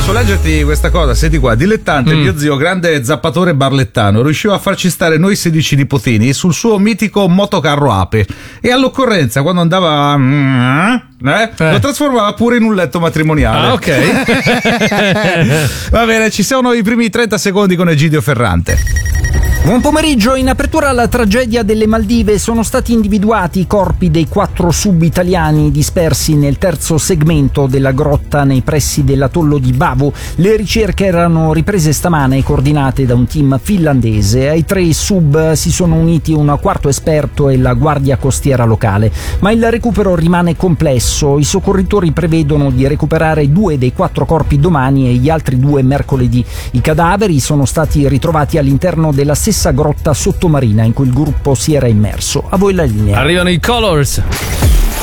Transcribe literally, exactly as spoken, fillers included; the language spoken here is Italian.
Posso leggerti questa cosa? Senti qua, dilettante, mm. mio zio, grande zappatore barlettano, riusciva a farci stare noi sedici nipotini sul suo mitico motocarro ape e all'occorrenza quando andava eh, eh. lo trasformava pure in un letto matrimoniale. Ah, ok. Va bene, ci sono i primi trenta secondi con Egidio Ferrante. Buon pomeriggio. In apertura alla tragedia delle Maldive sono stati individuati i corpi dei quattro sub-italiani dispersi nel terzo segmento della grotta nei pressi dell'atollo di Bavo. Le ricerche erano riprese stamane e coordinate da un team finlandese. Ai tre sub si sono uniti un quarto esperto e la guardia costiera locale, ma il recupero rimane complesso. I soccorritori prevedono di recuperare due dei quattro corpi domani e gli altri due mercoledì. I cadaveri sono stati ritrovati all'interno della stessa grotta sottomarina in cui il gruppo si era immerso. A voi la linea. Arrivano i Colors.